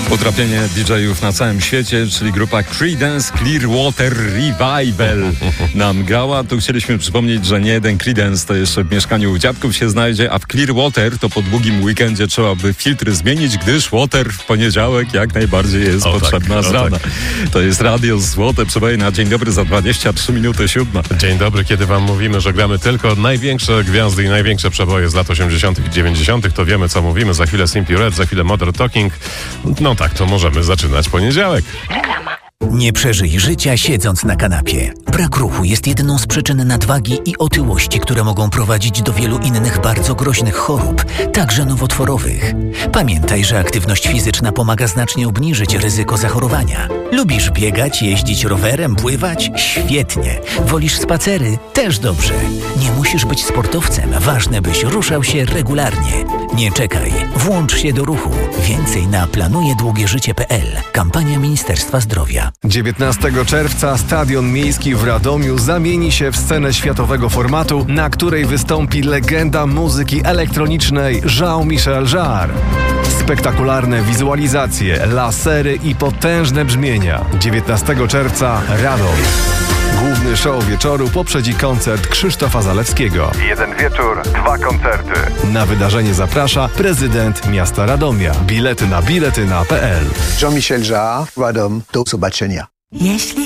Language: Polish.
Utrapienie DJ-ów na całym świecie, czyli grupa Creedence Clearwater Revival nam grała. Tu chcieliśmy przypomnieć, że nie jeden Creedence to jeszcze w mieszkaniu u dziadków się znajdzie, a w Clearwater to po długim weekendzie trzeba by filtry zmienić, gdyż water w poniedziałek jak najbardziej jest potrzebna z rana. Tak. To jest Radio Złote Przebojna. Dzień dobry, za 23 minuty 7. Dzień dobry, kiedy wam mówimy, że gramy tylko największe gwiazdy i największe przeboje z lat 80. i 90. to wiemy, co mówimy. Za chwilę Simply Red, za chwilę Modern Talking. No tak, to możemy zaczynać poniedziałek. Nie przeżyj życia siedząc na kanapie. Brak ruchu jest jedną z przyczyn nadwagi i otyłości, które mogą prowadzić do wielu innych bardzo groźnych chorób, także nowotworowych. Pamiętaj, że aktywność fizyczna pomaga znacznie obniżyć ryzyko zachorowania. Lubisz biegać, jeździć rowerem, pływać? Świetnie. Wolisz spacery? Też dobrze. Nie musisz być sportowcem. Ważne, byś ruszał się regularnie. Nie czekaj. Włącz się do ruchu. Więcej na planujedługieżycie.pl. Kampania Ministerstwa Zdrowia. 19 czerwca Stadion Miejski w Radomiu zamieni się w scenę światowego formatu, na której wystąpi legenda muzyki elektronicznej Jean-Michel Jarre. Spektakularne wizualizacje, lasery i potężne brzmienia. 19 czerwca Radom. Główny show wieczoru poprzedzi koncert Krzysztofa Zalewskiego. Jeden wieczór, 2 koncerty. Na wydarzenie zaprasza prezydent miasta Radomia. Bilety na biletyna.pl. Jean-Michel Jarre, Radom, do zobaczenia. Jeśli